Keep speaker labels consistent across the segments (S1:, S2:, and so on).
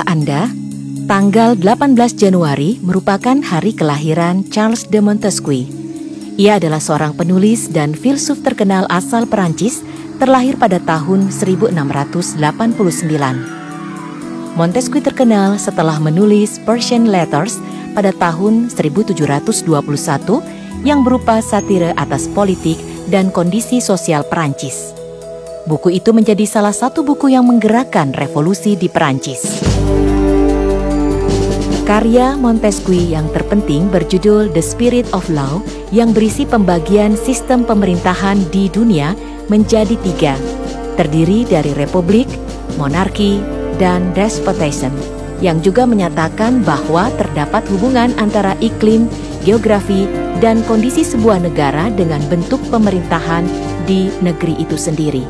S1: Anda, tanggal 18 Januari merupakan hari kelahiran Charles de Montesquieu. Ia adalah seorang penulis dan filsuf terkenal asal Perancis, terlahir pada tahun 1689. Montesquieu terkenal setelah menulis Persian Letters pada tahun 1721 yang berupa satire atas politik dan kondisi sosial Perancis. Buku itu menjadi salah satu buku yang menggerakkan revolusi di Perancis. Karya Montesquieu yang terpenting berjudul The Spirit of Law yang berisi pembagian sistem pemerintahan di dunia menjadi 3, terdiri dari republik, monarki, dan despotism, yang juga menyatakan bahwa terdapat hubungan antara iklim, geografi, dan kondisi sebuah negara dengan bentuk pemerintahan di negeri itu sendiri.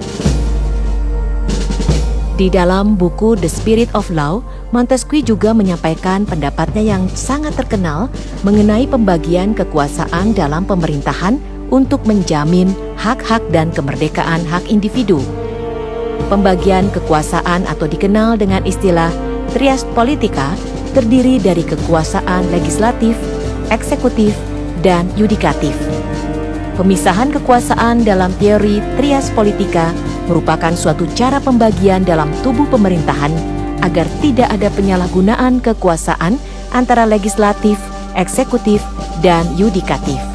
S1: Di dalam buku The Spirit of Law, Montesquieu juga menyampaikan pendapatnya yang sangat terkenal mengenai pembagian kekuasaan dalam pemerintahan untuk menjamin hak-hak dan kemerdekaan hak individu. Pembagian kekuasaan atau dikenal dengan istilah trias politica terdiri dari kekuasaan legislatif, eksekutif, dan yudikatif. Pemisahan kekuasaan dalam teori trias politica merupakan suatu cara pembagian dalam tubuh pemerintahan agar tidak ada penyalahgunaan kekuasaan antara legislatif, eksekutif, dan yudikatif.